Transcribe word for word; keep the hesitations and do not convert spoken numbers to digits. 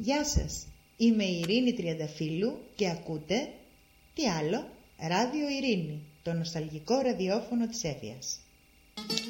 Γεια σας, είμαι η Ειρήνη Τριανταφύλλου και ακούτε, τι άλλο, Ράδιο Ειρήνη, το νοσταλγικό ραδιόφωνο της Έφειας.